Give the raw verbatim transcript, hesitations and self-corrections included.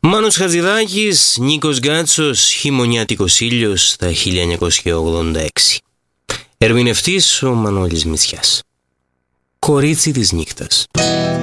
Μάνος Χατζηδάκης, Νίκος Γκάτσος, Χειμωνιάτικος ήλιος, τα χίλια εννιακόσια ογδόντα έξι. Ερμηνευτής ο Μανώλης Μητσιάς. Κορίτσι της νύχτας.